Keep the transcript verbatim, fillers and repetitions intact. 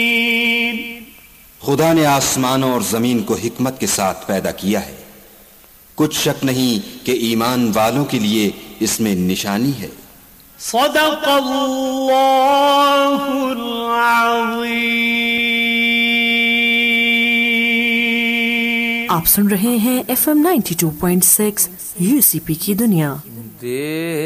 खुदा ने आसमानों और जमीन को हिकमत के साथ पैदा किया है, कुछ शक नहीं कि ईमान वालों के लिए इसमें निशानी है। सदक़ल्लाहुल अज़ीम। आप सुन रहे हैं F M ninety two point six UCP की दुनिया।